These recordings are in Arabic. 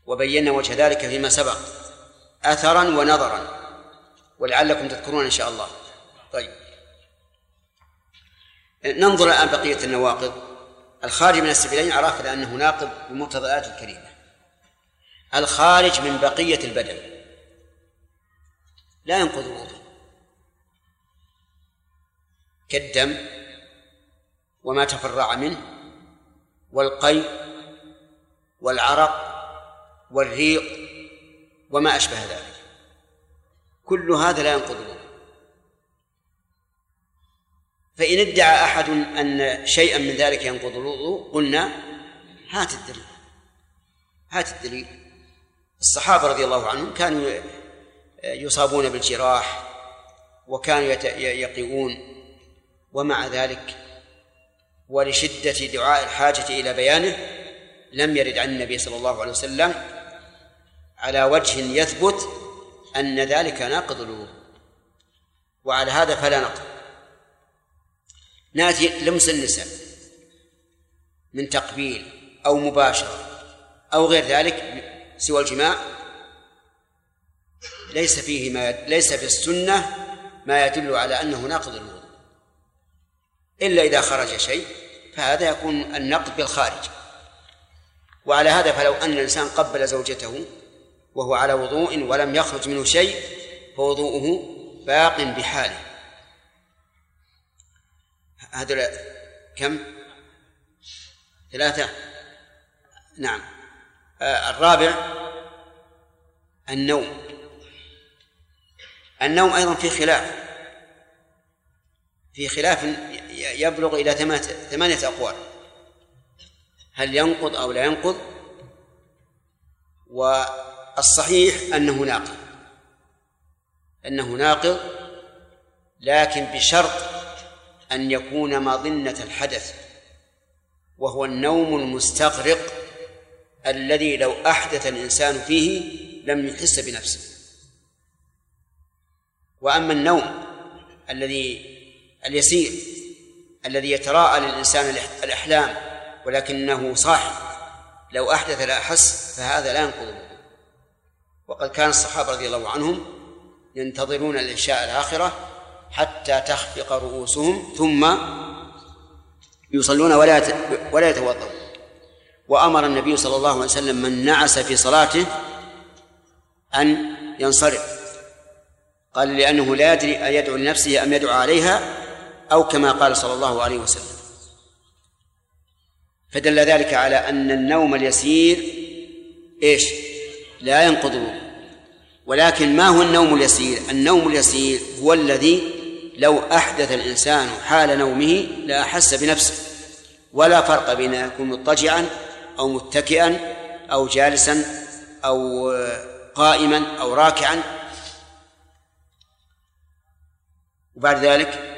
وبينا وجه ذلك فيما سبق أثرا ونظرا، ولعلكم تذكرون إن شاء الله. طيب، ننظر الآن بقية النواقض. الخارج من السبيلين عرفنا أنه ناقض بمقتضى الآية الكريمة. الخارج من بقية البدن لا ينقض الوضوء، كالدم وما تفرع منه والقيء والعرق والريق وما أشبه ذلك، كل هذا لا ينقض الوضوء. فإن ادعى أحد أن شيئا من ذلك ينقض الوضوء قلنا هات الدليل، هات الدليل. الصحابة رضي الله عنهم كانوا يصابون بالجراح وكانوا يقيئون، ومع ذلك ولشدة دعاء الحاجة إلى بيانه لم يرد عن النبي صلى الله عليه وسلم على وجه يثبت أن ذلك ناقض الوضوء، وعلى هذا فلا نقض. نأتي لمس النساء من تقبيل أو مباشرة أو غير ذلك سوى الجماع، ليس في السنة ما يدل على أنه ناقض الوضوء، إلا إذا خرج شيء فهذا يكون النقض بالخارج. وعلى هذا فلو أن الإنسان قبل زوجته وهو على وضوء ولم يخرج منه شيء فوضوءه باق بحاله. هذا كم؟ 3. نعم. الرابع النوم. النوم أيضا في خلاف يبلغ إلى 8 أقوال، هل ينقض أو لا ينقض؟ والصحيح أنه ناقض، لكن بشرط أن يكون مظنة الحدث، وهو النوم المستغرق الذي لو أحدث الإنسان فيه لم يحس بنفسه. وأما النوم اليسير الذي يتراءى للإنسان الأحلام ولكنه صاحي لو أحدث لا أحس فهذا لا ينقض الوضوء. وقد كان الصحابة رضي الله عنهم ينتظرون العشاء الآخرة حتى تخفق رؤوسهم ثم يصلون ولا يتوضؤون. وأمر النبي صلى الله عليه وسلم من نعس في صلاته أن ينصرف، قال لأنه لا يدري أيدعو لنفسه أم يدعو عليها، أو كما قال صلى الله عليه وسلم. فدل ذلك على أن النوم اليسير لا ينقض الوضوء. ولكن ما هو النوم اليسير؟ النوم اليسير هو الذي لو أحدث الإنسان حال نومه لا أحس بنفسه، ولا فرق بين أن يكون مضطجعا أو متكئا أو جالسا أو قائما أو راكعا. وبعد ذلك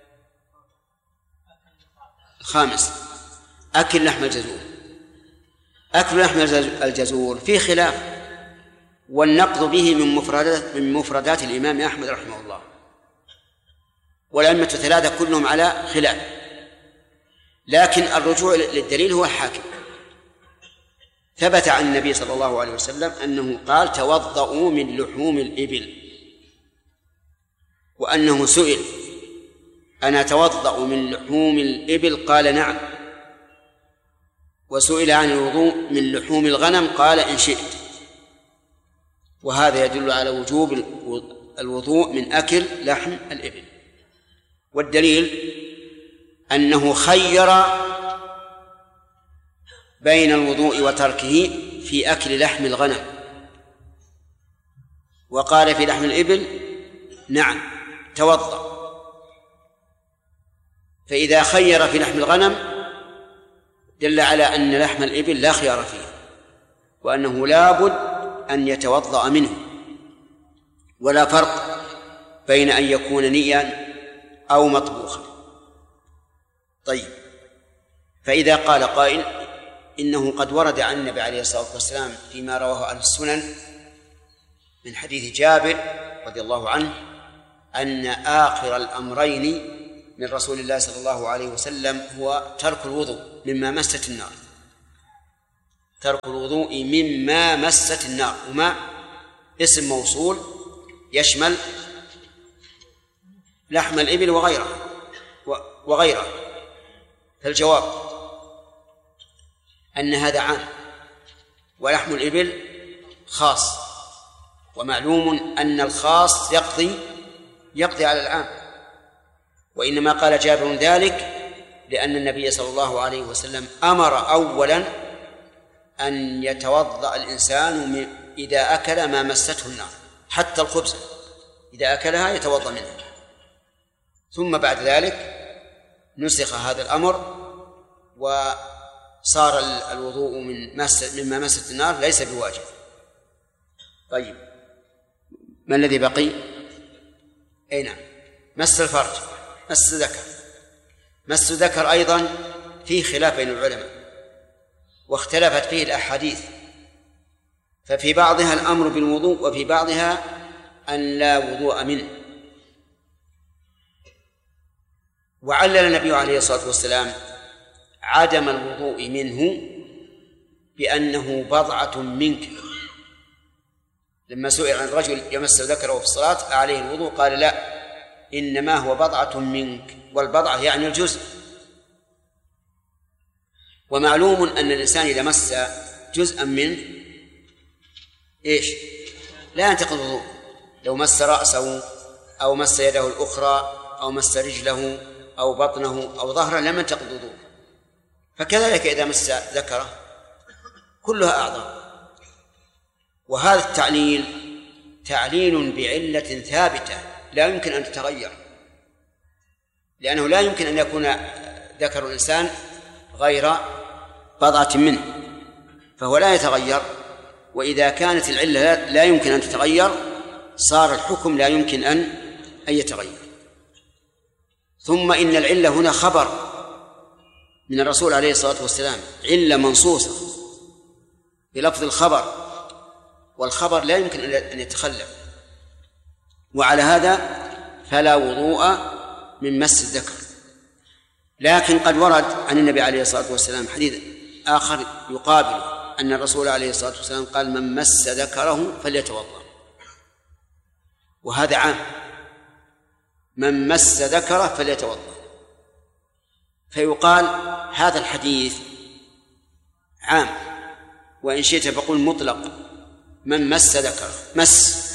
5 أكل لحم الجزور. أكل لحم الجزور في خلاف، والنقض به من مفردات الإمام أحمد رحمه الله، والأئمة 3 كلهم على خلاف، لكن الرجوع للدليل هو الحاكم. ثبت عن النبي صلى الله عليه وسلم أنه قال توضؤوا من لحوم الإبل، وأنه سئل أنا أتوضأ من لحوم الإبل؟ قال نعم. وسئل عن الوضوء من لحوم الغنم قال إن شئت. وهذا يدل على وجوب الوضوء من أكل لحم الإبل. والدليل أنه خير بين الوضوء وتركه في أكل لحم الغنم، وقال في لحم الإبل نعم توضأ. فإذا خير في لحم الغنم دل على أن لحم الإبل لا خيار فيه، وأنه لا بد أن يتوضأ منه، ولا فرق بين أن يكون نيا أو مطبوخا. طيب، فإذا قال قائل إنه قد ورد عن النبي عليه الصلاة والسلام فيما رواه أهل السنن من حديث جابر رضي الله عنه أن آخر الأمرين من رسول الله صلى الله عليه وسلم هو ترك الوضوء مما مست النار. ترك الوضوء مما مست النار. وما اسم موصول يشمل لحم الإبل وغيره. فالجواب أن هذا عام، ولحم الإبل خاص، ومعلوم أن الخاص يقضي على العام. وإنما قال جابر ذلك لأن النبي صلى الله عليه وسلم أمر أولا أن يتوضأ الإنسان إذا أكل ما مسته النار، حتى الخبز إذا أكلها يتوضأ منها، ثم بعد ذلك نسخ هذا الأمر وصار الوضوء مما مست النار ليس بواجب. طيب، ما الذي بقي؟ أي نعم، مس الفرج، مس الذكر. مس الذكر أيضا فيه خلاف بين العلماء واختلفت فيه الأحاديث، ففي بعضها الأمر بالوضوء وفي بعضها أن لا وضوء منه. وعلل النبي عليه الصلاة والسلام عدم الوضوء منه بأنه بضعة منك. لما سئل عن رجل يمس ذكره في الصلاة عليه الوضوء قال لا، إنما هو بضعة منك، والبضعة يعني الجزء. ومعلوم أن الإنسان إذا مس جزءا منه لا ينتقض الوضوء. لو مس رأسه أو مس يده الأخرى أو مس رجله أو بطنه أو ظهره لم ينتقض الوضوء. فكذلك إذا مس ذكره كلها أعضاء. وهذا التعليل تعليل بعلة ثابتة لا يمكن أن تتغير، لأنه لا يمكن أن يكون ذكر الإنسان غير بضعة منه، فهو لا يتغير. وإذا كانت العلة لا يمكن أن تتغير صار الحكم لا يمكن أن يتغير. ثم إن العلة هنا خبر من الرسول عليه الصلاة والسلام، علة منصوصة بلفظ الخبر، والخبر لا يمكن أن يتخلف. وعلى هذا فلا وضوء من مس الذكر. لكن قد ورد عن النبي عليه الصلاة والسلام حديث آخر يقابل أن الرسول عليه الصلاة والسلام قال من مس ذكره فليتوضأ، وهذا عام، من مس ذكره فليتوضأ. فيقال هذا الحديث عام، وإن شئت فقل مطلق، من مس ذكره مس.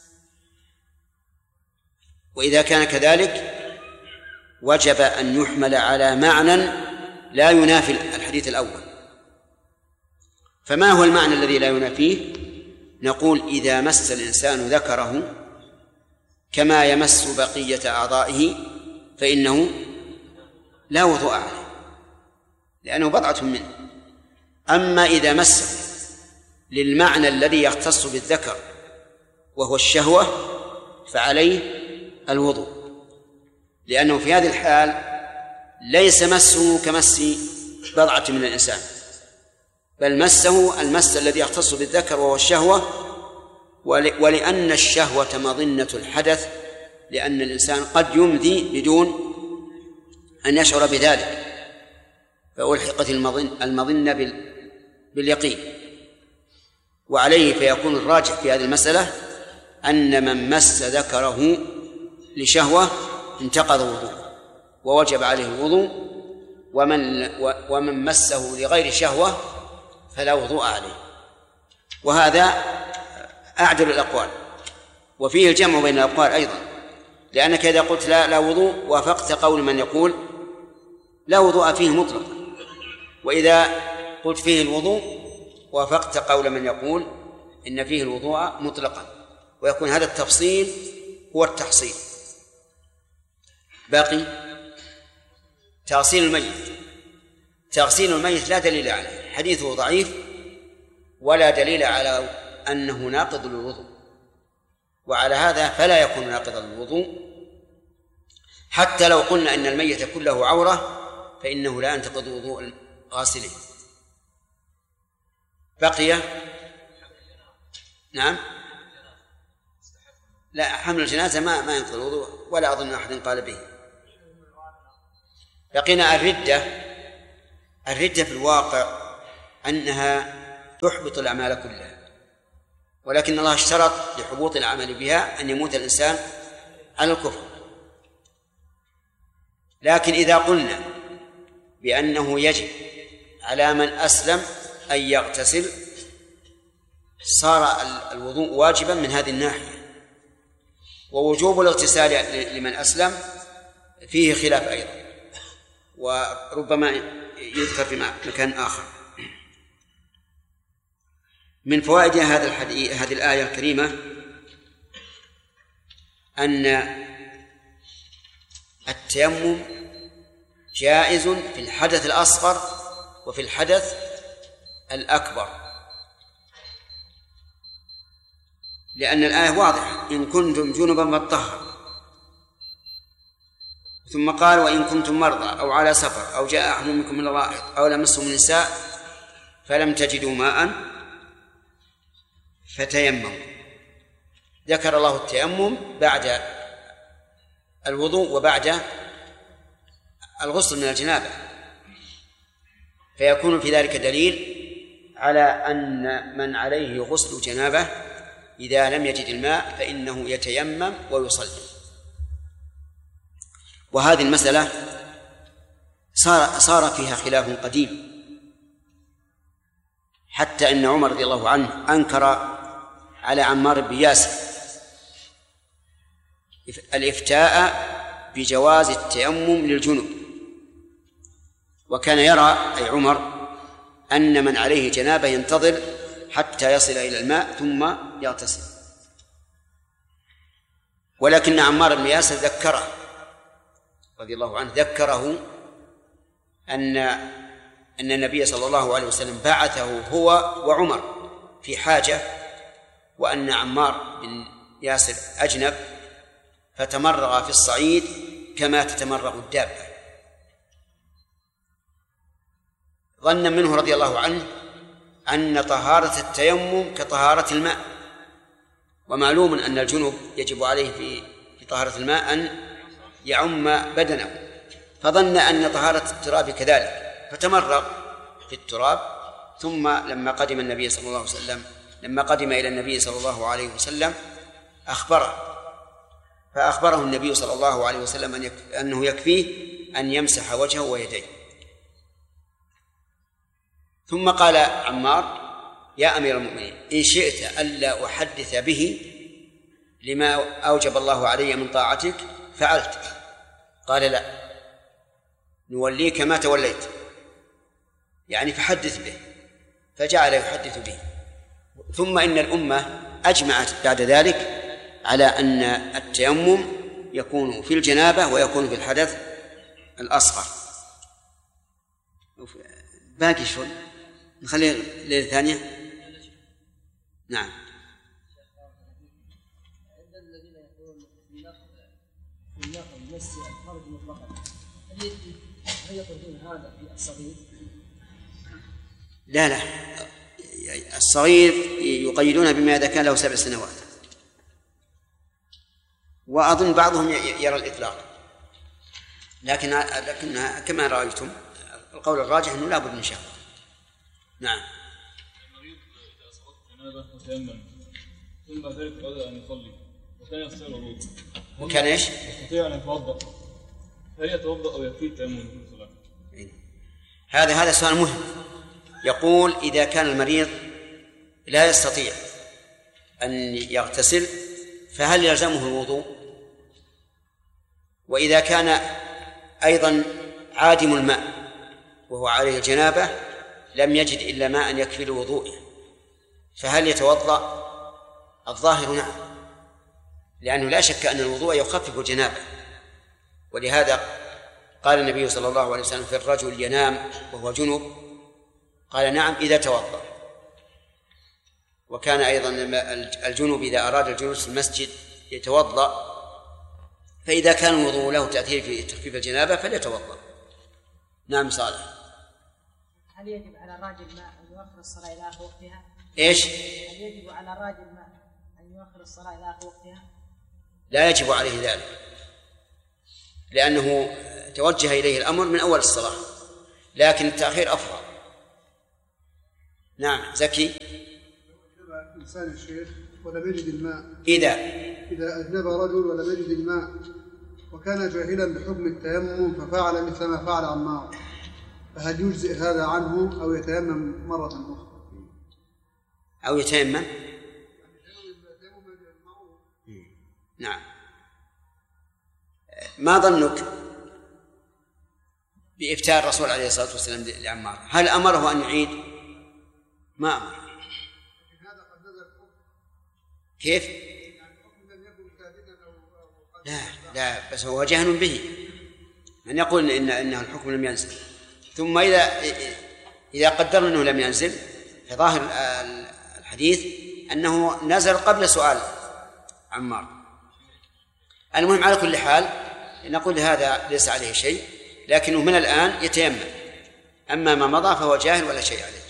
وإذا كان كذلك وجب أن يحمل على معنى لا ينافي الحديث الأول. فما هو المعنى الذي لا ينافيه؟ نقول إذا مس الإنسان ذكره كما يمس بقية أعضائه فإنه لا وضوء عليه، لأنه بضعة منه. أما إذا مس للمعنى الذي يختص بالذكر وهو الشهوة فعليه الوضوء، لأنه في هذه الحال ليس مسه كمس بضعة من الإنسان، بل مسه المس الذي يختص بالذكر وهو الشهوة. ولأن الشهوة مظنة الحدث، لأن الإنسان قد يمضي بدون أن يشعر بذلك، فألحقت المظنة باليقين. وعليه فيكون الراجح في هذه المسألة أن من مس ذكره لشهوة انتقض وضوءه ووجب عليه الوضوء، ومن مسه لغير شهوة فلا وضوء عليه. وهذا أعدل الأقوال، وفيه الجمع بين الأقوال أيضا، لأنك إذا قلت لا وضوء وافقت قول من يقول لا وضوء فيه مطلق، وإذا قلت فيه الوضوء وافقت قول من يقول إن فيه الوضوء مطلقا، ويكون هذا التفصيل هو التحصيل. باقي تغسيل الميت. تغسيل الميت لا دليل عليه، حديثه ضعيف ولا دليل على أنه ناقض للوضوء، وعلى هذا فلا يكون ناقضا للوضوء. حتى لو قلنا أن الميت كله عورة فإنه لا ينتقض وضوء غاسله. بقي نعم لا، حمل الجنازة ما ينقض الوضوء، ولا أظن أحد قال به. بقينا الردة. الردة في الواقع أنها تحبط الأعمال كلها، ولكن الله اشترط لحبوط العمل بها أن يموت الإنسان على الكفر. لكن إذا قلنا بأنه يجب على من أسلم أن يغتسل صار الوضوء واجبا من هذه الناحية. ووجوب الاغتسال لمن أسلم فيه خلاف أيضا، وربما يذكر في مكان آخر. من فوائد هذه الآية الكريمة أن التيمم جائز في الحدث الأصغر وفي الحدث الأكبر، لأن الآية واضحة: إن كنتم جنبا فاطهروا، ثم قال: وإن كنتم مرضى أو على سفر أو جاء أحد منكم من الغائط أو لمستم النساء فلم تجدوا ماء فتيمموا. ذكر الله التيمم بعد الوضوء وبعد الغسل من الجنابة، فيكون في ذلك دليل على أن من عليه غسل جنابة إذا لم يجد الماء فإنه يتيمم ويصلي. وهذه المسألة صار فيها خلاف قديم، حتى أن عمر رضي الله عنه أنكر على عمار بن ياسر الإفتاء بجواز التيمم للجنوب، وكان يرى أي عمر أن من عليه جنابة ينتظر حتى يصل إلى الماء ثم يغتسل. ولكن عمار بن ياسر ذكره رضي الله عنه، ذكره أن النبي صلى الله عليه وسلم بعثه هو وعمر في حاجة، وأن عمار بن ياسر أجنب فتمرغ في الصعيد كما تتمرغ الدابة. ظن منه رضي الله عنه أن طهارة التيمم كطهارة الماء، ومعلوم أن الجنوب يجب عليه في طهارة الماء أن يعم بدنه، فظن أن طهارة التراب كذلك فتمرغ في التراب. ثم لما قدم إلى النبي صلى الله عليه وسلم فأخبره النبي صلى الله عليه وسلم أنه يكفيه أن يمسح وجهه ويديه. ثم قال عمار: يا أمير المؤمنين، إن شئت ألا أحدث به لما أوجب الله علي من طاعتك فعلت. قال: لا، نوليك ما توليت، يعني فحدث به. فجعل يحدث به. ثم إن الأمة أجمعت بعد ذلك على أن التيمم يكون في الجنابة ويكون في الحدث الأصغر. باقي شوي، نخلي الليلة ثانية. نعم. الذين يقولون بالنقل المسي الخارج مطلقا، هل يقولون هذا في الصغير؟ لا، الصغير يقيدون بما إذا كان له 7 سنوات، وأظن بعضهم يرى الإطلاق، لكن كما رأيتم القول الراجح أنه لا بد من شهوة. نعم. المريض إذا أصابته جنابة وتيمم ثم بعد ذلك أراد أن يصلي وكان يستطيع الوضوء، وكان إيش؟ يستطيع أن يتوضأ، هل يتوضأ أو يكفيه التيمم في الصلاة؟ هذا سؤال مهم. يقول: إذا كان المريض لا يستطيع أن يغتسل فهل يلزمه الوضوء؟ وإذا كان أيضا عادم الماء وهو عليه الجنابة لم يجد إلا ماء يكفي لوضوئه فهل يتوضأ؟ الظاهر نعم، لأنه لا شك أن الوضوء يخفف الجنابة. ولهذا قال النبي صلى الله عليه وسلم في الرجل ينام وهو جنب، قال: نعم إذا توضأ. وكان أيضا الجنب إذا أراد الجلوس في المسجد يتوضأ، فإذا كان الوضوء له تأثير في تخفيف الجنابة فليتوضأ. نعم صالح. هل يجب على راجل الماء أن يؤخر الصلاة إلى آخر وقتها؟ إيش؟ هل يجب على راجل الماء أن يؤخر الصلاة إلى آخر وقتها؟ لا يجب عليه ذلك، لأنه توجه إليه الأمر من أول الصلاة، لكن التأخير أفضل. نعم زكي. إنسان الشيخ ولم يجد الماء، إذا أذنب رجل ولم يجد الماء وكان جاهلا بحكم التيمم ففعل مثل ما فعل عمار، فهل يجزئ هذا عنه أو يتيمم مرة أخرى؟ أو يتيمم؟ نعم. ما ظنك بإفتاء الرسول عليه الصلاة والسلام لعمار؟ هل أمره أن يعيد؟ ما أمر. كيف؟ لا بس هو جهل به من يقول إنه الحكم لم ينزل. ثم إذا قدرنا أنه لم ينزل فظاهر الحديث أنه نزل قبل سؤال عمار. المهم على كل حال نقول هذا ليس عليه شيء، لكنه من الآن يتيمم، أما ما مضى فهو جاهل ولا شيء عليه.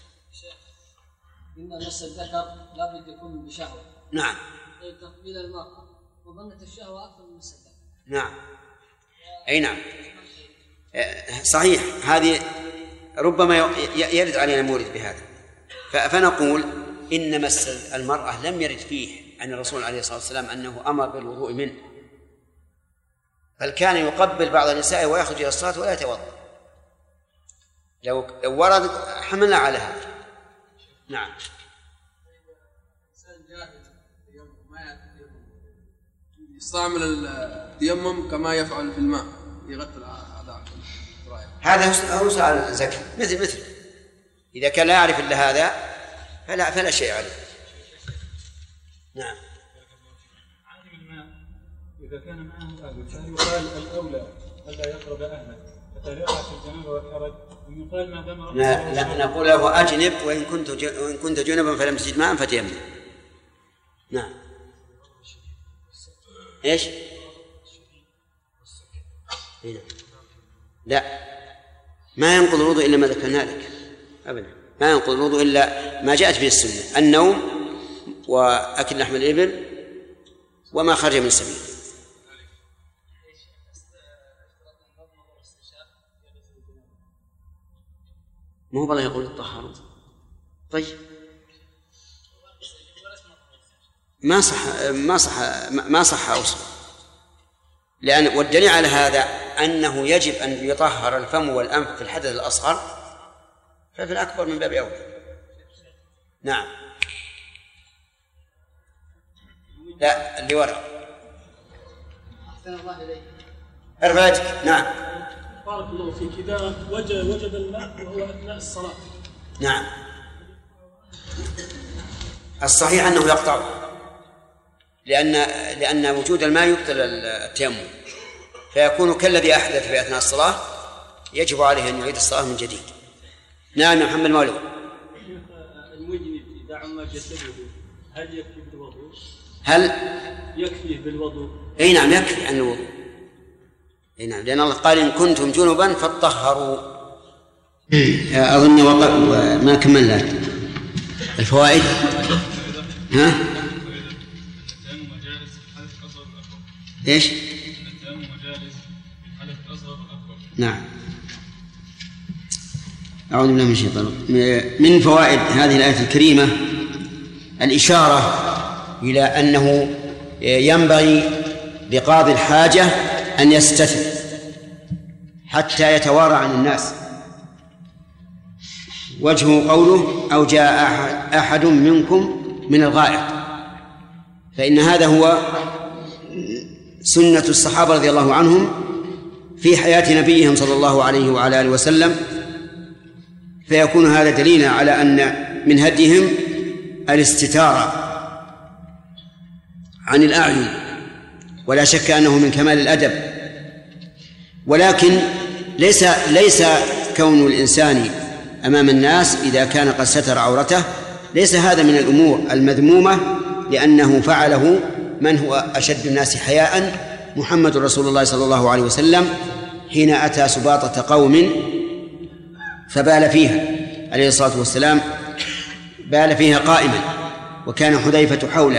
إن مس الذكر لا بد يكون بشهوة. نعم. تقبيل المرأة وظنة الشهوة أكثر من مس الذكر. نعم. أي نعم صحيح. هذه ربما يرد علينا مورد بهذا، فنقول إن مس المرأة لم يرد فيه عن الرسول عليه الصلاة والسلام أنه أمر بالوضوء منه، بل كان يقبل بعض النساء ويخرج إلى الصلاة ولا يتوضأ. لو ورد حملنا على هذا. نعم. يستعمل التيمم كما يفعل في الماء يغطي الأعضاء. هذا هو سؤال زكي مثل إذا كان لا يعرف إلا هذا فلا شيء عليه. نعم. عالم الماء إذا كان معه أهل فهل يقال الأولى ألا يقرب أهله حتى لا يقع في الجنابة والحرج، أم يقال ما دام لا نقول له أجنب وإن كنت جنبا فلم تجد ماء فتيمم. نعم. إيش؟ لا ما ينقض الوضوء إلا ما ذكرنا لك أبدا، ما ينقض الوضوء إلا ما جاءت به السنة: النوم وأكل لحم الإبل وما خرج من السبيل. ما هو بالله يقول الطهارة. طيب ما صح أوصل، لأن والدليل على هذا أنه يجب أن يطهر الفم والأنف في الحدث الأصغر، ففي الأكبر من باب أولى. نعم. لا اللي وراء. أحسن الله إليك. ارفع يدك. نعم. بارك الله فيك. إذا وجد الماء وهو أثناء الصلاة. نعم. الصحيح أنه يقطعه، لأن وجود الماء يبطل التيمم، فيكون كالذي أحدث في أثناء الصلاة، يجب عليه أن يعيد الصلاة من جديد. نعم يا محمد مولود. المجنب إذا عم جسده هل يكفي بالوضوء؟ هل يكفيه بالوضوء؟ أي نعم يكفي عن الوضوء. أي نعم، لأن الله قال إن كنتم جنبا فاطهروا. أظن ما كملنا الفوائد. ها؟ إيش؟ نعم. أعوذ بالله من الشيطان. من فوائد هذه الآية الكريمة الإشارة إلى أنه ينبغي لقاضي الحاجة أن يستتر حتى يتوارى عن الناس. وجهه قوله أو جاء أحد منكم من الغائط، فإن هذا هو سنة الصحابة رضي الله عنهم في حياة نبيهم صلى الله عليه وعلى آله وسلم، فيكون هذا دليلا على أن من هديهم الاستتارة عن الأعين، ولا شك أنه من كمال الأدب. ولكن ليس كون الإنسان أمام الناس إذا كان قد ستر عورته ليس هذا من الأمور المذمومة، لأنه فعله من هو أشد الناس حياء محمد رسول الله صلى الله عليه وسلم حين أتى سباطة قوم فبال فيها عليه الصلاة والسلام، بال فيها قائما وكان حذيفة حوله.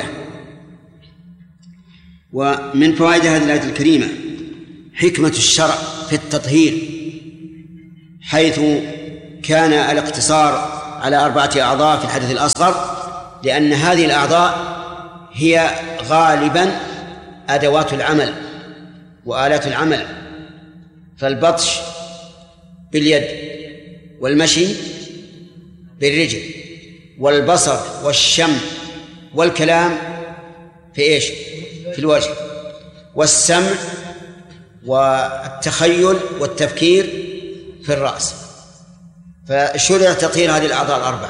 ومن فوائد هذه الآية الكريمة حكمة الشرع في التطهير، حيث كان الاقتصار على 4 أعضاء في الحدث الأصغر، لأن هذه الأعضاء هي غالبا أدوات العمل وآلات العمل، فالبطش باليد، والمشي بالرجل، والبصر والشم والكلام في إيش؟ في الوجه، والسمع والتخيل والتفكير في الرأس. فشرع تطهير هذه الأعضاء ال4.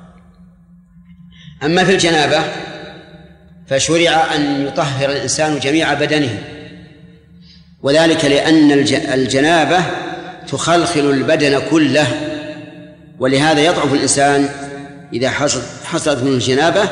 أما في الجنابة فشرع أن يطهر الإنسان جميع بدنه، وذلك لأن الجنابة تخلخل البدن كله، ولهذا يضعف الإنسان إذا حصلت منه الجنابة،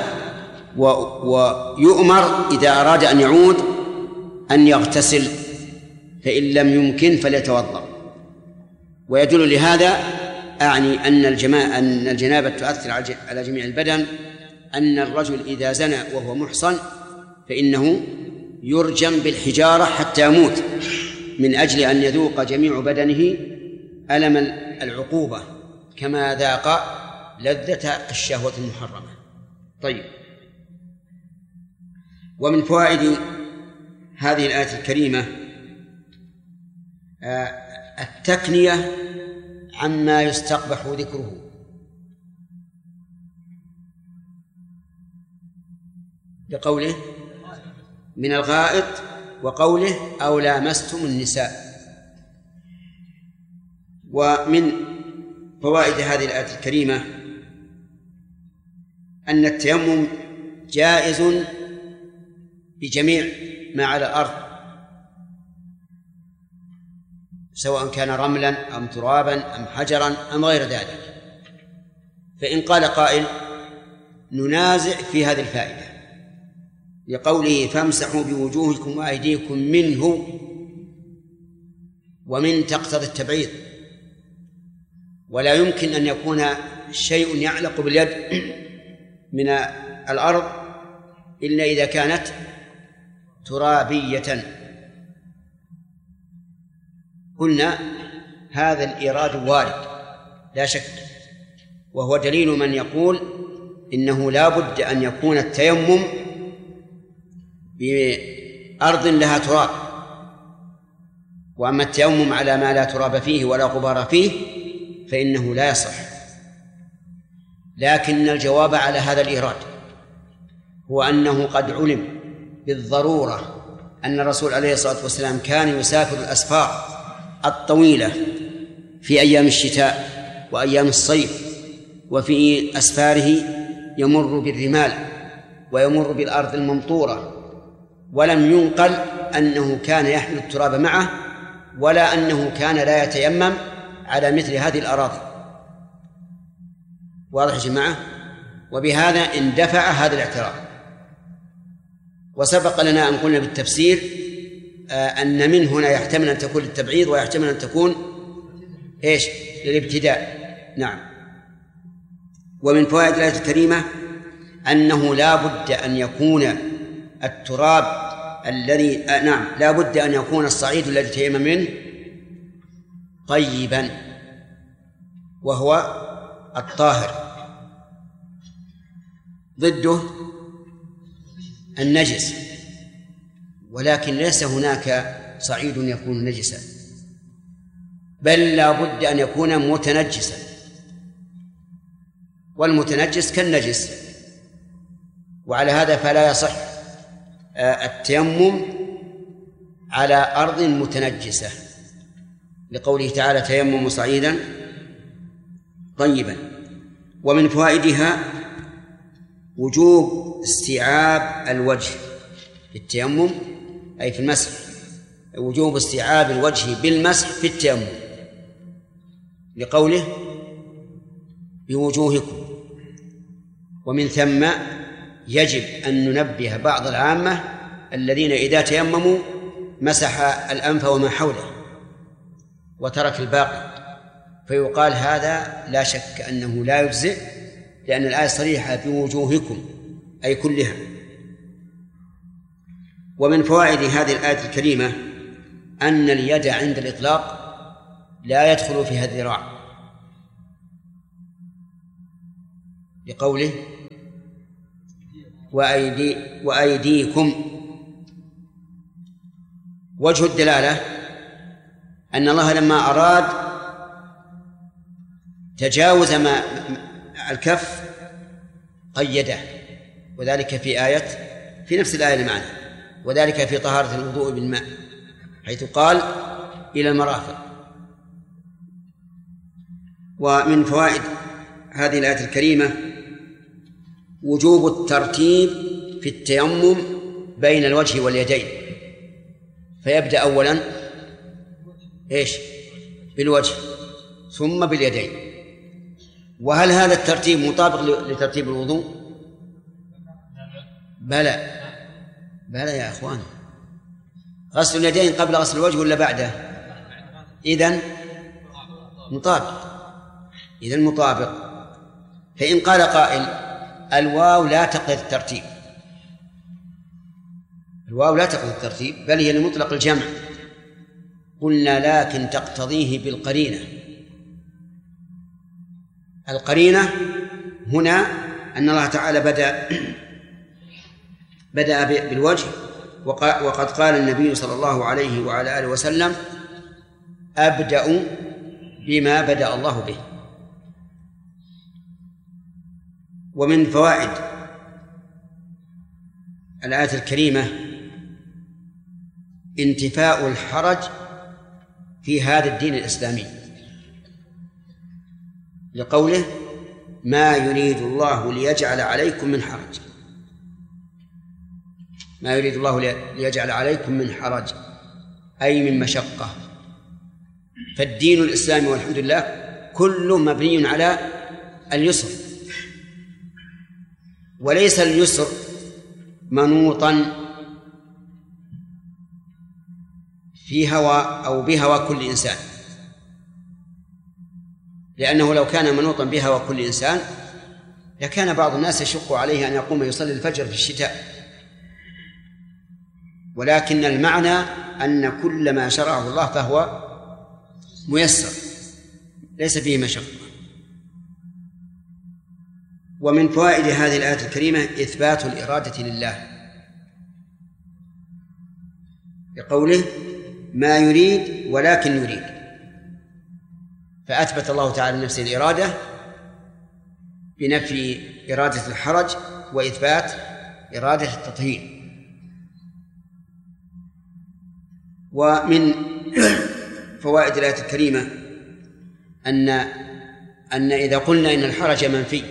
ويؤمر إذا أراد أن يعود أن يغتسل، فإن لم يمكن فليتوضأ. ويدل لهذا أعني أن الجنابة تؤثر على جميع البدن، أن الرجل إذا زنى وهو محصن فإنه يرجم بالحجارة حتى يموت، من أجل أن يذوق جميع بدنه ألم العقوبة كما ذاق لذة الشهوة المحرمة. طيب، ومن فوائد هذه الآية الكريمة التكنية عما يستقبح ذكره، بقوله من الغائط، وقوله أو لامستم النساء. ومن فوائد هذه الآية الكريمة أن التيمم جائز بجميع ما على الأرض، سواء كان رملا أم ترابا أم حجرا أم غير ذلك. فإن قال قائل ننازع في هذه الفائدة لقوله فامسحوا بوجوهكم وأيديكم منه، ومن تقتضي التبعيض، ولا يمكن أن يكون شيء يعلق باليد من الأرض إلا إذا كانت ترابية. قلنا هذا الإيراد وارد لا شك، وهو دليل من يقول إنه لا بد أن يكون التيمم بأرض لها تراب، وأما التيمم على ما لا تراب فيه ولا غبار فيه فإنه لا يصح. لكن الجواب على هذا الإيراد هو أنه قد علم بالضرورة أن الرسول عليه الصلاة والسلام كان يسافر الأسفار الطويلة في أيام الشتاء وأيام الصيف، وفي أسفاره يمر بالرمال ويمر بالأرض الممطورة، ولم ينقل أنه كان يحمل التراب معه ولا أنه كان لا يتيمم على مثل هذه الأراضي. واضح يا جماعة؟ وبهذا اندفع هذا الاعتراض. وسبق لنا أن قلنا بالتفسير أن من هنا يحتمل أن تكون للتبعيض ويحتمل أن تكون إيش؟ للابتداء. نعم. ومن فوائد الآية الكريمة أنه لا بد أن يكون التراب الذي لا بد أن يكون الصعيد الذي تيمم منه طيبا، وهو الطاهر، ضده النجس، ولكن ليس هناك صعيد يكون نجسا، بل لا بد أن يكون متنجسا، والمتنجس كالنجس. وعلى هذا فلا يصح التيمم على أرض متنجسة، لقوله تعالى تيمم صعيدا طيبا. ومن فوائدها وجوب استيعاب الوجه في التيمم، أي في المسح، وجوب استيعاب الوجه بالمسح في التيمم، لقوله بوجوهكم. ومن ثم يجب أن ننبه بعض العامة الذين إذا تيمموا مسح الأنف وما حوله وترك الباقي، فيقال هذا لا شك أنه لا يجزئ، لأن الآية صريحة بوجوهكم أي كلها. ومن فوائد هذه الآية الكريمة أن اليد عند الإطلاق لا يدخل فيها الذراع، لقوله وأيديكم. وجه الدلالة أن الله لما أراد تجاوز ما الكف قيده، وذلك في نفس الآية اللي معنا، وذلك في طهارة الوضوء بالماء، حيث قال إلى المرافق. ومن فوائد هذه الآية الكريمة وجوب الترتيب في التيمم بين الوجه واليدين، فيبدأ أولا بالوجه ثم باليدين. وهل هذا الترتيب مطابق لترتيب الوضوء؟ بلى يا أخوان، غسل اليدين قبل غسل الوجه ولا بعده؟ إذن مطابق. فإن قال قائل الواو لا تقتضي الترتيب بل هي لمطلق الجمع، قلنا لكن تقتضيه بالقرينة. القرينة هنا أن الله تعالى بدأ بالوجه، وقد قال النبي صلى الله عليه وعلى آله وسلم أبدأ بما بدأ الله به. ومن فوائد الآية الكريمة انتفاء الحرج في هذا الدين الإسلامي، لقوله ما يريد الله ليجعل عليكم من حرج. ما يريد الله ليجعل عليكم من حرج أي من مشقة. فالدين الإسلامي والحمد لله كله مبني على اليسر، وليس اليسر منوطا في هوى أو بهوى كل إنسان، لأنه لو كان منوطا بهوى كل إنسان لكان بعض الناس يشق عليه أن يقوم يصلي الفجر في الشتاء. ولكن المعنى أن كل ما شرعه الله فهو ميسر ليس فيه مشقة. ومن فوائد هذه الآية الكريمة إثبات الإرادة لله، بقوله ما يريد ولكن يريد، فأثبت الله تعالى لنفسه الإرادة بنفي إرادة الحرج وإثبات إرادة التطهير. ومن فوائد الآية الكريمة أن إذا قلنا إن الحرج منفي،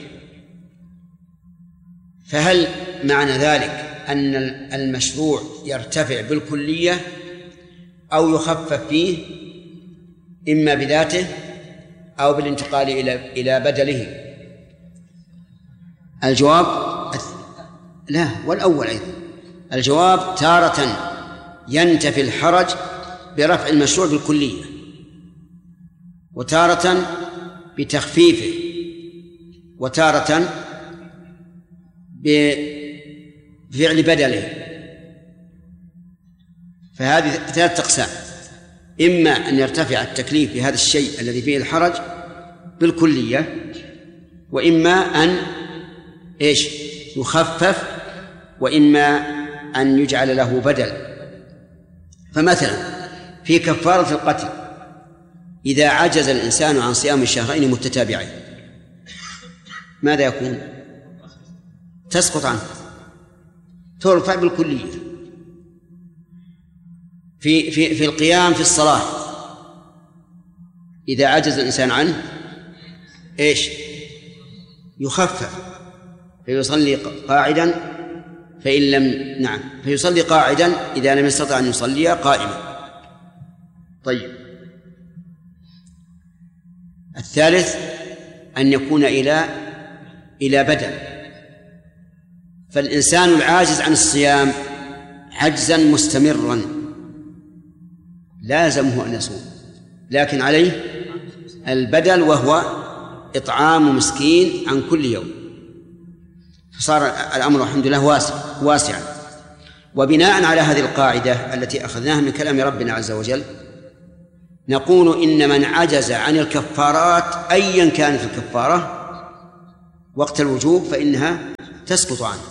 فهل معنى ذلك أن المشروع يرتفع بالكلية أو يخفف فيه إما بذاته أو بالانتقال إلى بدله؟ الجواب لا، والأول أيضا. الجواب تارة ينتفي الحرج برفع المشروع بالكلية، وتارة بتخفيفه، وتارة بفعل بدله. فهذه 3 أقسام: إما أن يرتفع التكليف بهذا الشيء الذي فيه الحرج بالكلية، وإما أن يخفف، وإما أن يجعل له بدل. فمثلا في كفارة القتل إذا عجز الإنسان عن صيام الشهرين متتابعين ماذا يكون؟ تسقط عنه، ترفع بالكلية. في القيام في الصلاة إذا عجز الإنسان عنه يخفف، فيصلي قاعدا فيصلي قاعدا إذا لم يستطع أن يصلي قائما. طيب، الثالث أن يكون إلى بدل. فالإنسان العاجز عن الصيام عجزا مستمرا لازمه أن يصوم، لكن عليه البدل وهو إطعام مسكين عن كل يوم، فصار الأمر الحمد لله واسعا. وبناء على هذه القاعدة التي أخذناها من كلام ربنا عز وجل نقول إن من عجز عن الكفارات أيا كانت الكفارة وقت الوجوب فإنها تسقط عنه.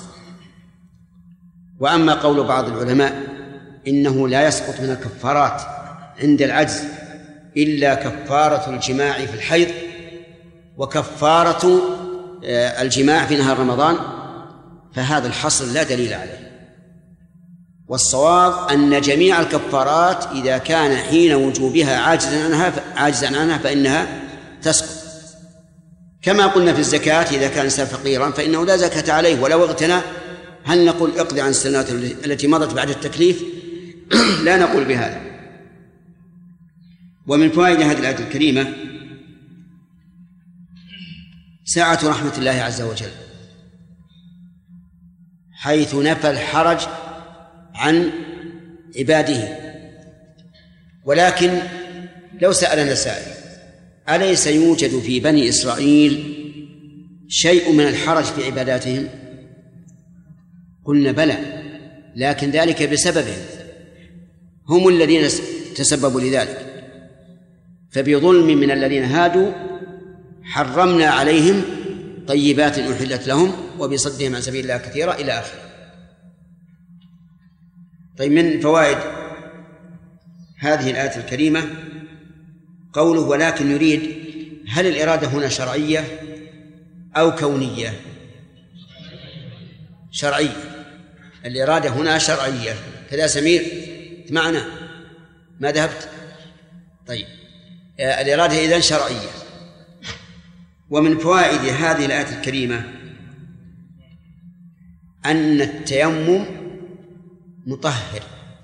وأما قول بعض العلماء إنه لا يسقط من الكفارات عند العجز إلا كفارة الجماع في الحيض وكفارة الجماع في نهار رمضان، فهذا الحصر لا دليل عليه. والصواب أن جميع الكفارات إذا كان حين وجوبها عاجزا عنها فإنها تسقط، كما قلنا في الزكاة إذا كان إنسان فقيرا فإنه لا زكاة عليه ولو اغتنى. هل نقول اقضي عن السنوات التي مضت بعد التكليف؟ لا نقول بهذا. ومن فوائد هذه الآية الكريمة سعة رحمة الله عز وجل، حيث نفى الحرج عن عباده. ولكن لو سألنا سائل: أليس يوجد في بني إسرائيل شيء من الحرج في عباداتهم؟ قلنا بلى، لكن ذلك بسببهم، هم الذين تسببوا لذلك. فبظلم من الذين هادوا حرمنا عليهم طيبات أحلت لهم وبصدهم عن سبيل الله كثيرا إلى آخره. طيب، من فوائد هذه الآية الكريمة قوله ولكن يريد، هل الإرادة هنا شرعية أو كونية؟ شرعية. الإرادة هنا شرعية. كذا سمير معنا؟ ما ذهبت؟ طيب، الإرادة إذن شرعية. ومن فوائد هذه الآية الكريمة أن التيمم مطهر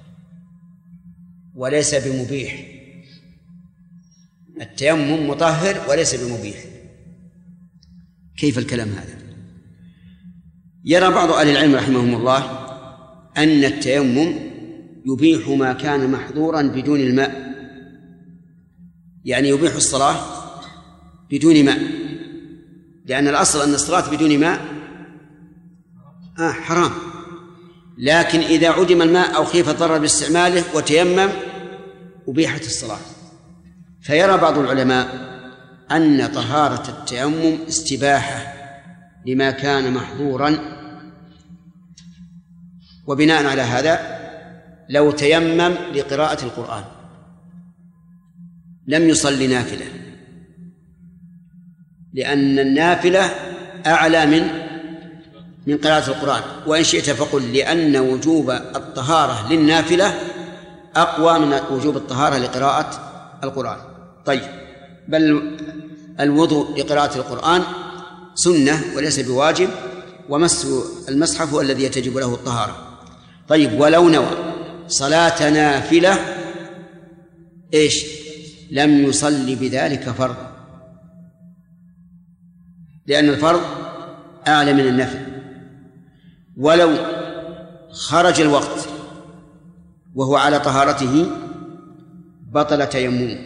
وليس بمبيح. التيمم مطهر وليس بمبيح. كيف الكلام هذا؟ يرى بعض أهل العلم رحمهم الله أن التيمم يبيح ما كان محظورا بدون الماء، يعني يبيح الصلاة بدون ماء، لأن الأصل أن الصلاة بدون ماء حرام، لكن إذا عدم الماء أو خيف الضرر باستعماله وتيمم أبيحت الصلاة. فيرى بعض العلماء أن طهارة التيمم استباحة لما كان محظورا، وبناء على هذا لو تيمم لقراءة القرآن لم يصلي نافلة، لأن النافلة أعلى من قراءة القرآن. وإن شئت فقل لأن وجوب الطهارة للنافلة أقوى من وجوب الطهارة لقراءة القرآن. طيب، بل الوضوء لقراءة القرآن سنة وليس بواجب، ومس المصحف هو الذي يتجب له الطهارة. طيب، ولو نوى صلاة نافلة لم يصلي بذلك فرض، لأن الفرض أعلى من النفل. ولو خرج الوقت وهو على طهارته بطل تيممه،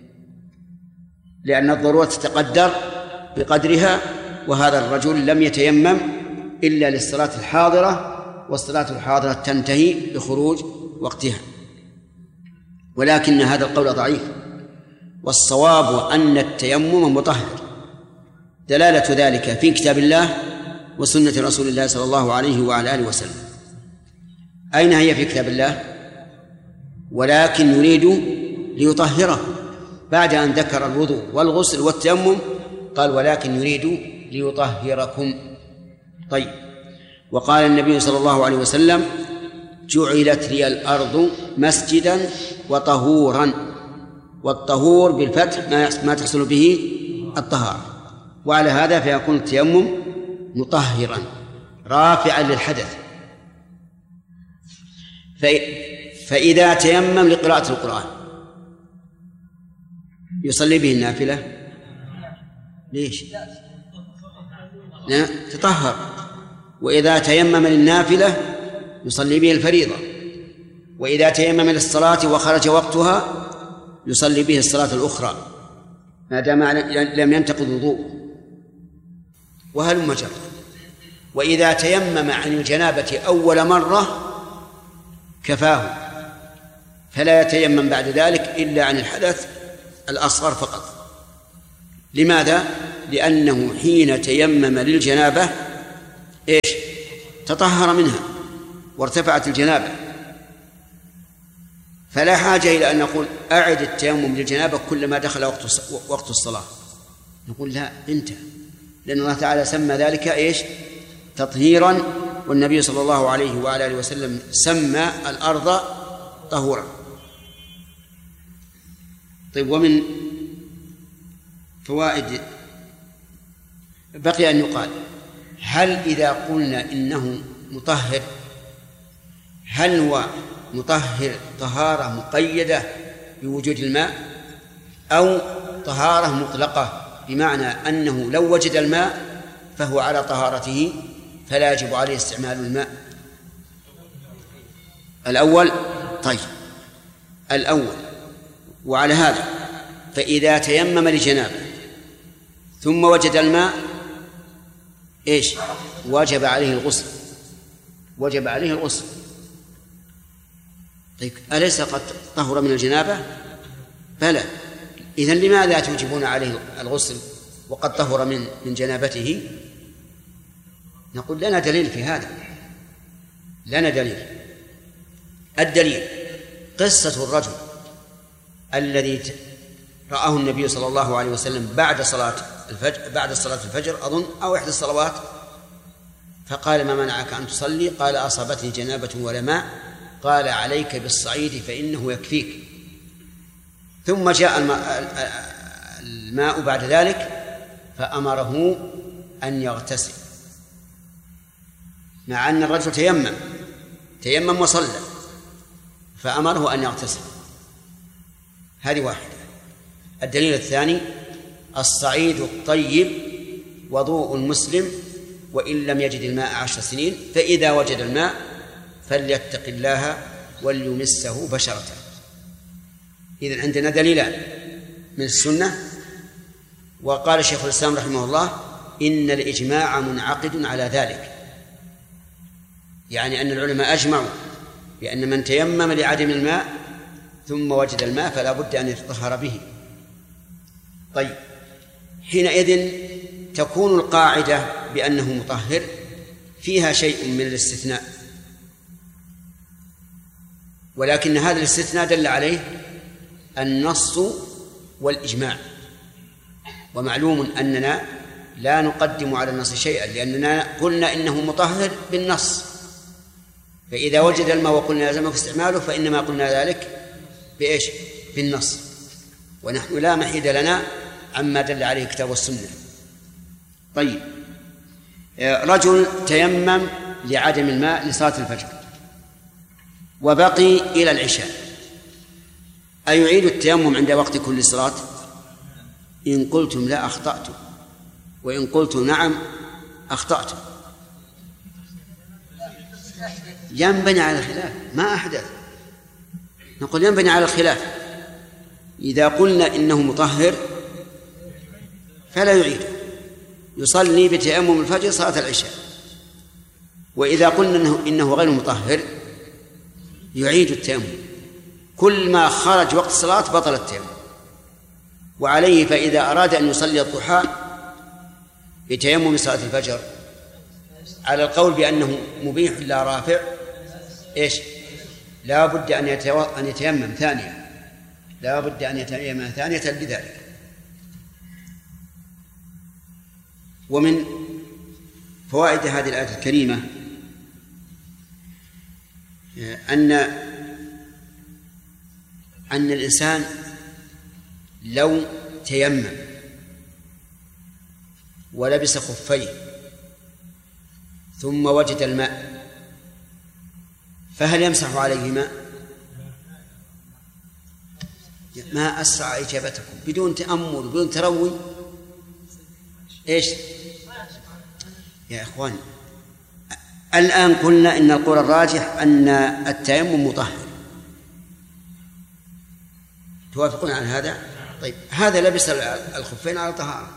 لأن الضرورة تتقدر بقدرها، وهذا الرجل لم يتيمم إلا للصلاة الحاضرة، والصلاة الحاضرة تنتهي بخروج وقتها. ولكن هذا القول ضعيف، والصواب أن التيمم مطهر، دلالة ذلك في كتاب الله وسنة رسول الله صلى الله عليه وعلى آله وسلم. أين هي في كتاب الله؟ ولكن يريد ليطهره، بعد أن ذكر الوضوء والغسل والتيمم قال ولكن يريد ليطهركم. طيب، وقال النبي صلى الله عليه وسلم جعلت لي الأرض مسجدا وطهورا، والطهور بالفتح ما تحصل به الطهارة، وعلى هذا فيكون التيمم مطهرا رافعا للحدث. فإذا تيمم لقراءة القرآن يصلي به النافلة؟ ليش؟ لا، تطهر. وإذا تيمم للنافلة يصلي به الفريضة، وإذا تيمم للصلاة وخرج وقتها يصلي به الصلاة الأخرى ما دام لم ينتقض وضوء، وهل مجرد. وإذا تيمم عن الجنابة أول مرة كفاه، فلا يتيمم بعد ذلك إلا عن الحدث الأصغر فقط. لماذا؟ لأنه حين تيمم للجنابة إيش؟ تطهر منها وارتفعت الجنابة، فلا حاجة إلى أن نقول أعد التيمم للجنابة كلما دخل وقت الصلاة. نقول لا، انتهى، لأن الله تعالى سمى ذلك إيش؟ تطهيرا، والنبي صلى الله عليه وعلى آله وسلم سمى الأرض طهورا. طيب، ومن فوائد بقي أن يقال: هل إذا قلنا إنه مطهر، هل هو مطهر طهارة مقيدة بوجود الماء، أو طهارة مطلقة بمعنى أنه لو وجد الماء فهو على طهارته فلا يجب عليه استعمال الماء؟ الأول. طيب، الأول. وعلى هذا فإذا تيمم لجنابه ثم وجد الماء إيش؟ وجب عليه الغسل، وجب عليه الغسل. طيب، أليس قد طهر من الجنابة؟ بلى. إذن لماذا توجبون عليه الغسل وقد طهر من جنابته؟ نقول لنا دليل في هذا، لنا دليل. الدليل قصة الرجل الذي رآه النبي صلى الله عليه وسلم بعد صلاة الفجر أظن، أو إحدى الصلوات، فقال: ما منعك أن تصلي؟ قال: أصابتني جنابة ولا ماء. قال: عليك بالصعيد فإنه يكفيك. ثم جاء الماء بعد ذلك فأمره أن يغتسل، مع أن الرجل تيمم وصلى، فأمره أن يغتسل. هذه واحدة. الدليل الثاني: الصعيد الطيب وضوء المسلم وإن لم يجد الماء 10 سنين، فإذا وجد الماء فليتق الله وليمسه بشرته. إذن عندنا دليلان من السنة. وقال شيخ الإسلام رحمه الله: إن الإجماع منعقد على ذلك، يعني أن العلماء أجمعوا بأن من تيمم لعدم الماء ثم وجد الماء فلا بد أن يتطهر به. طيب، حينئذ تكون القاعدة بأنه مطهر فيها شيء من الاستثناء، ولكن هذا الاستثناء دل عليه النص والإجماع. ومعلوم أننا لا نقدم على النص شيئا، لأننا قلنا إنه مطهر بالنص، فإذا وجد الماء وقلنا لازمك استعماله فإنما قلنا ذلك بإيش؟ بالنص، ونحن لا محيد لنا عما دل عليه الكتاب والسنة. طيب، رجل تيمم لعدم الماء لصلاة الفجر وبقي إلى العشاء، أيعيد التيمم عند وقت كل صلاة؟ إن قلتم لا أخطأتم، وإن قلتم نعم أخطأتم. ينبني على الخلاف، ما أحدث. نقول ينبني على الخلاف. إذا قلنا إنه مطهر فلا يعيد، يصلي بتيمم الفجر صلاة العشاء. وإذا قلنا إنه غير مطهر يعيد التيمم، كل ما خرج وقت الصلاة بطل التيمم. وعليه فإذا أراد أن يصلي الضحى بتيمم صلاة الفجر على القول بأنه مبيح لا رافع، إيش؟ لا بد أن يتيمم ثانية، لا بد أن يتيمم ثانية بذلك. ومن فوائد هذه الآية الكريمة أن الإنسان لو تيمم ولبس خفيه ثم وجد الماء فهل يمسح عليهما؟ ما أسرع إجابتكم بدون تأمل بدون تروي. إيش يا إخوان؟ الآن قلنا إن القول الراجح أن التيمم مطهر، توافقون على هذا؟ طيب، هذا لبس الخفين على طهارة،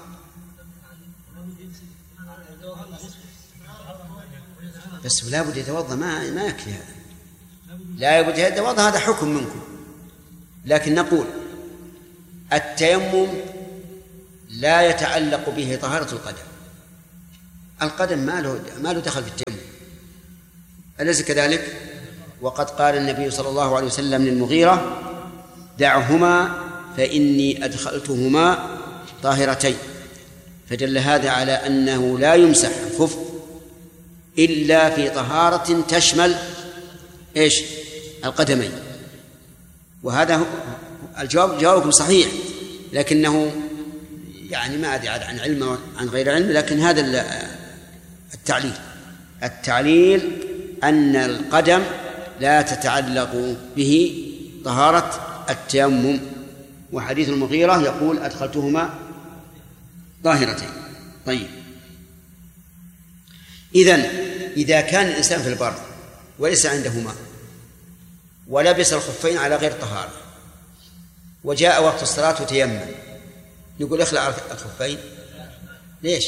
بس لا بد يتوضأ، ما يكفي هذا، لا بد يتوضأ، هذا حكم منكم. لكن نقول التيمم لا يتعلق به طهارة القدم. القدم ما له دخل في التيمم، أليس كذلك؟ وقد قال النبي صلى الله عليه وسلم للمغيرة: دعهما فإني أدخلتهما طاهرتين. فدل هذا على أنه لا يمسح الخف إلا في طهارة تشمل إيش؟ القدمين. وهذا جوابكم صحيح، لكنه يعني ما أدري عن علم عن غير علم، لكن هذا التعليل أن القدم لا تتعلق به طهارة التيمم. وحديث المغيرة يقول: أدخلتهما طاهرتين. طيب، إذا كان الإنسان في البر وليس عنده ماء ولبس الخفين على غير طهارة وجاء وقت الصلاة وتيمم، نقول اخلع الخفين؟ ليش؟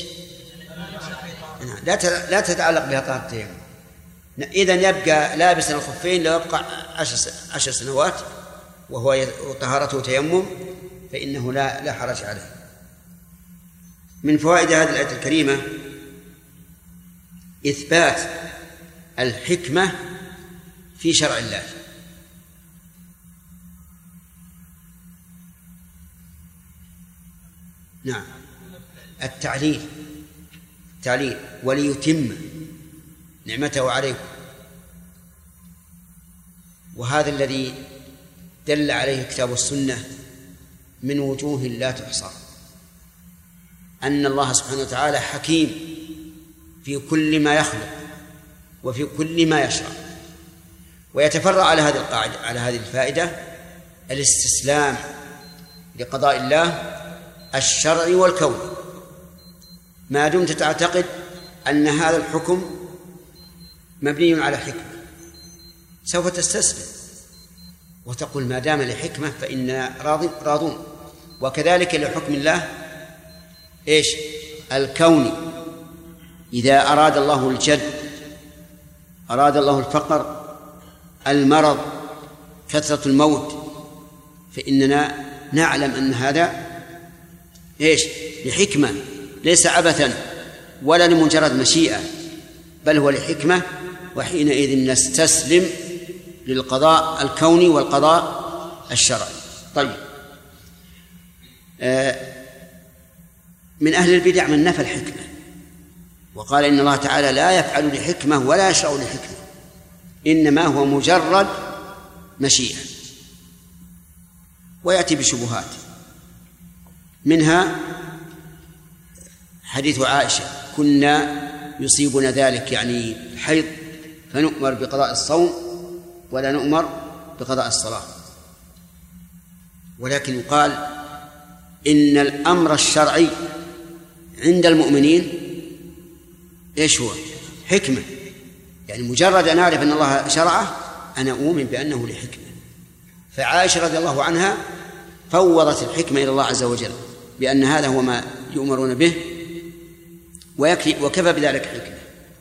لا تتعلق بها طهارة التيمم. إذن يبقى لابسا الخفين لو يبقى 10 سنوات وهو طهارته تيمم، فإنه لا حرج عليه. من فوائد هذه الآية الكريمة إثبات الحكمة في شرع الله. نعم، التعليل وليتم نعمته عليكم، وهذا الذي دل عليه الكتاب والسنة من وجوه لا تحصى، أن الله سبحانه وتعالى حكيم في كل ما يخلق وفي كل ما يشرع. ويتفرع على هذه القاعدة، على هذه الفائدة، الاستسلام لقضاء الله الشرعي والكوني. ما دمت تعتقد أن هذا الحكم مبني على حكمة سوف تستسلم وتقول: ما دام لحكمة فإننا راضون. وكذلك لحكم الله إيش؟ الكوني. إذا أراد الله الجد، أراد الله الفقر، المرض، كثرة الموت، فإننا نعلم أن هذا إيش؟ لحكمة، ليس عبثا ولا لمجرد مشيئة، بل هو لحكمة، وحينئذ نستسلم للقضاء الكوني والقضاء الشرعي. طيب، من أهل البدع من نفى الحكمة وقال إن الله تعالى لا يفعل لحكمة ولا يشرع لحكمة، إنما هو مجرد مشيئة، ويأتي بشبهات. منها حديث عائشة: كنا يصيبنا ذلك، يعني الحيض، فنؤمر بقضاء الصوم ولا نؤمر بقضاء الصلاة. ولكن يقال إن الأمر الشرعي عند المؤمنين إيش هو؟ حكمة. يعني مجرد أن أعرف أن الله شرعه أنا أؤمن بأنه لحكمة. فعائشة رضي الله عنها فوضت الحكمة إلى الله عز وجل بأن هذا هو ما يؤمرون به وكفى بذلك حكمة.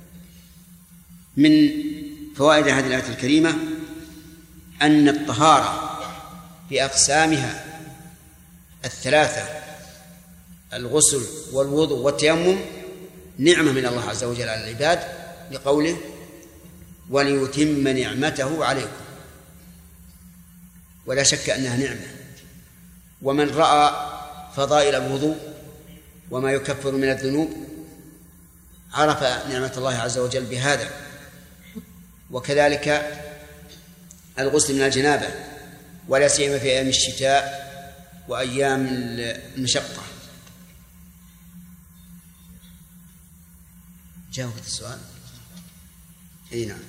من فوائد هذه الآية الكريمة أن الطهارة بأقسامها الثلاثة، الغسل والوضوء والتيمم، نعمة من الله عز وجل على العباد، لقوله: وليتم نعمته عليكم. ولا شك أنها نعمة. ومن رأى فضائل الوضوء وما يكفر من الذنوب عرف نعمة الله عز وجل بهذا. وكذلك الغسل من الجنابة، ولا سيما في أيام الشتاء وأيام المشقة. جاوبت السؤال؟ أي نعم.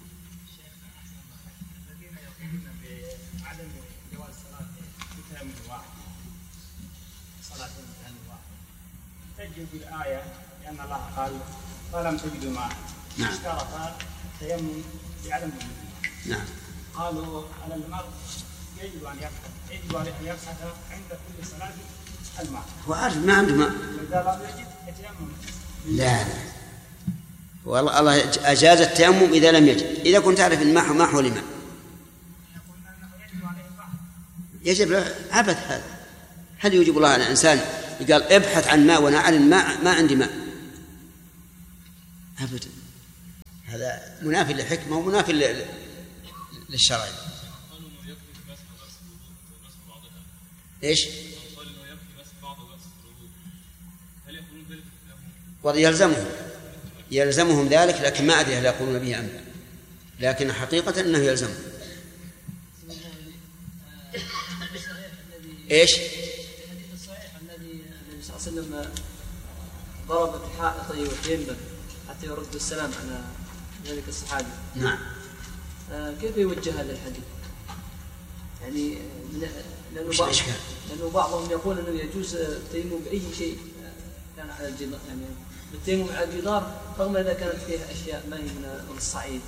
الذين يقولون بعدم جواز صلاة بتيمم واحد، صلاة بتيمم واحد، تجد بالآية لأن الله قال: فلم تجدوا ماء. نعم. اشترط التيمم بعدم وجود الماء. نعم. قالوا على المرء يجب أن يفسح عند كل صلاة الماء. هو عارف ما عنده ماء. وإذا لم يجد يتيمم. لا، والله الله أجاز التيمم إذا لم يجد. إذا كنت تعرف أن ما هو لماء يجب له عبث. هذا هل يجب الله على الإنسان قال ابحث عن ماء وأنا أعلم ما عندي ماء أبدا. هذا منافي للحكمة ومنافي للشرع. إيش؟ يلزمهم ذلك، لكن ما أدري هل يقولون به أم لا، لكن حقيقة أنه يلزمهم. إيش؟ الحديث الصحيح الذي النبي صلى الله عليه وسلم ضرب في حائط وتيمم حتى يرد السلام على ذلك الصحابي. نعم. كيف يوجه هذا الحديث؟ يعني لأنه بعضهم يقول أنه يجوز التيمم بأي شيء كان على الجدار، يعني التيمم على الجدار رغم إذا كانت فيه أشياء ما هي من الصعيد.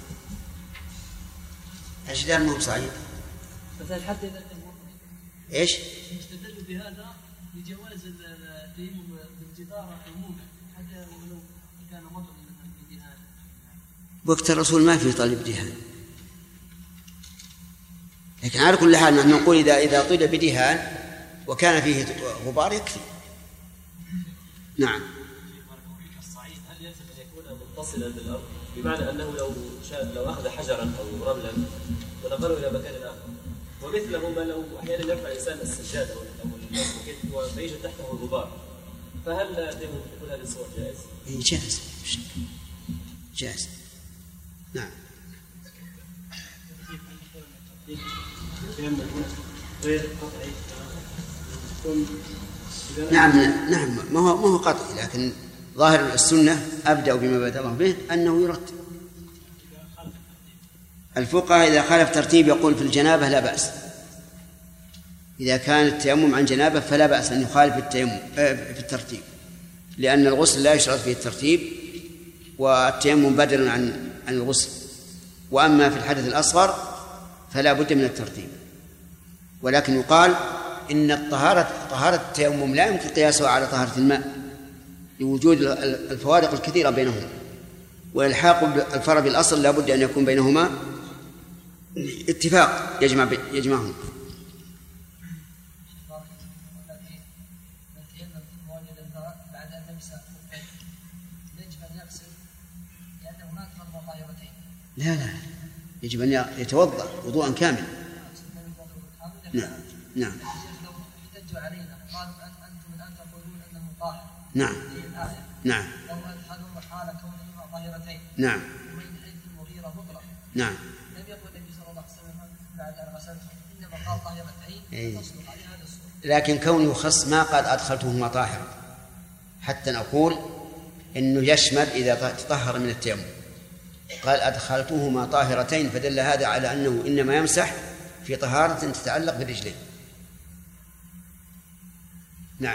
الجدار مو صعيد. مثلا حتى إذا كان إيش؟ يستدل بهذا لجواز التيمم بالجدار عموما حتى ولو كان مطر من الدهان. وقت الرسول ما في طالب دهان، لكن على كل حال نحن نقول إذا طلب بدهان وكان فيه غبار يكفي. نعم. الصعيد هل يلزم أن يكون متصلا بالأرض؟ بمعنى أنه لو أخذ حجرا أو رملا ونقله إلى مكان آخر، ومثله ما لو أحيانا يرفع الإنسان السجادة أو المسجد ويوجد تحته الغبار، فهل يكون هذه الصور جائز؟ جائز. نعم. نعم ما هو قطعي، لكن ظاهر السنة أبدأ بما بدأ الله به أنه يرتب. الفقهاء إذا خالف ترتيب يقول في الجنابة لا بأس، إذا كان التيمم عن جنابة فلا بأس أن يخالف التيمم في الترتيب، لأن الغسل لا يشترط فيه الترتيب والتيمم بدل عن الغسل. وأما في الحدث الأصغر فلا بد من الترتيب. ولكن يقال إن طهارة التيمم لا يمكن قياسها على طهارة الماء لوجود الفوارق الكثيرة بينهما، والإلحاق الفرع بالأصل لا بد أن يكون بينهما اتفاق يجمعهم. لا يجب أن يتوضأ وضوءا كاملا. نعم. احتجوا علينا قالوا أنتم الآن تقولون أنه طاهر. نعم. نعم. لو أدخلوا حال كونهما طاهرتين. نعم. ومن حيث المغيرة مطلق. نعم. لم يقل النبي صلى الله عليه وسلم بعد أن غسلته إنما قال طاهرتين تصدق على هذا الصورة. لكن كونه يخص ما قال أدخلتهما طاهرا حتى نقول إنه يشمل إذا تطهر من التيمم. قال أدخلتهما طاهرتين فدل هذا على أنه إنما يمسح في طهارة تتعلق بالرجلين. نعم.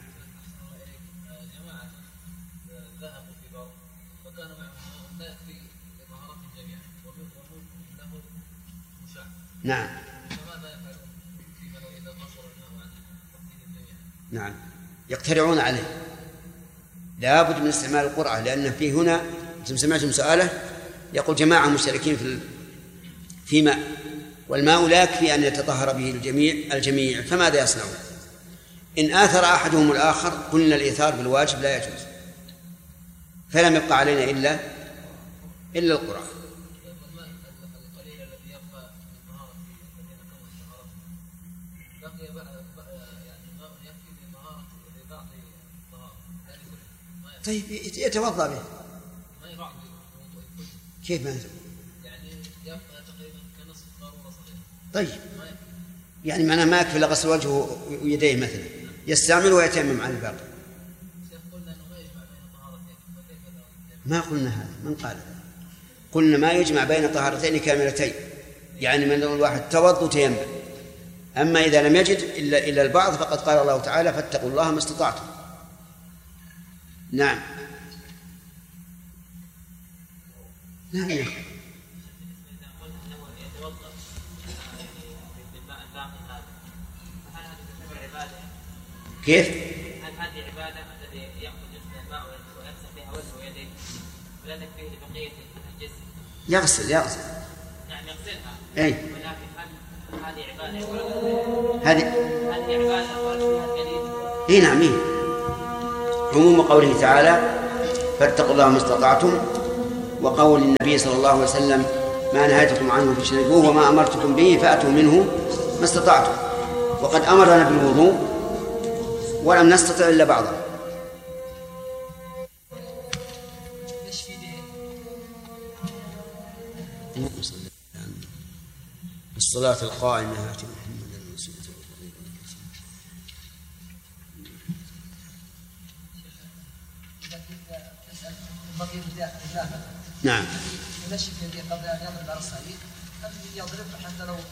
جماعة ذهبوا في بعض وكان معهم لا يكفي لطهارة جميعا ومنهم له مشاع. نعم. فماذا يفعلون فيما لو إذا قصر الماء عن تقديم الجميع؟ نعم يقترعون عليه. لا بد من استعمال القرعة، لأن في هنا سمعتم سؤاله يقول جماعة مشتركين في ماء والماء لا يكفي أن يتطهر به الجميع فماذا يصنعون؟ إن آثر أحدهم الآخر قلنا الإيثار بالواجب لا يجوز، فلم يبقى علينا إلا القرعة. طيب يتوضأ به. كيف ما يزول؟ يعني يبقى تقريبا كنصف قارورة صغيرة. طيب يعني معناه ما يكفي لغسل وجهه ويديه مثلا، يستعمل ويتيمم على الباقي. قلنا انه ما يجمع بين طهارتين، فكيف ما قلنا هذا، من قال؟ قلنا ما يجمع بين طهارتين كاملتين، يعني من الواحد توضأ وتيمم. أما إذا لم يجد إلا البعض فقد قال الله تعالى فاتقوا الله ما استطعتم. نعم. نعم يا أخي. كيف؟ هل هذه عبادة الذي يأخذ جزء الماء ويمسح بها وجهه ويديه ولا تكفيه لبقية الجسم؟ يغسل. نعم يغسلها. أي. ولكن هل هذه عبادة؟ هذه عبادة ورد فيها الدليل؟ إيه نعم. عموم قوله تعالى فاتقوا الله ما استطعتم، وقول النبي صلى الله عليه وسلم ما نهيتكم عنه فاجتنبوه وما أمرتكم به فأتوا منه ما استطعتم. وقد أمرنا بالوضوء ولم نستطع إلا بعضه. الصلاة القائمة هاتي محمد الوسيلة نعم. ينشف يديه قبل أن يضرب على الصعيد أم يضرب حتى لو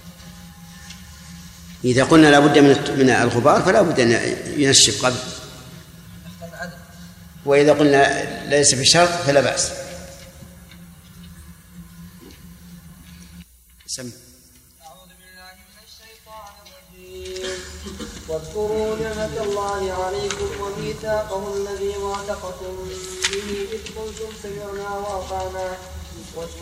إذا قلنا لا بد من الغبار فلا بد أن ينشف قبل، وإذا قلنا ليس بشرط فلا بأس. أعوذ بالله من الشيطان الرجيم. واذكروا نعمة الله عليكم وميثاقه الذي واثقتم به إذ قلتم سمعنا وأطعنا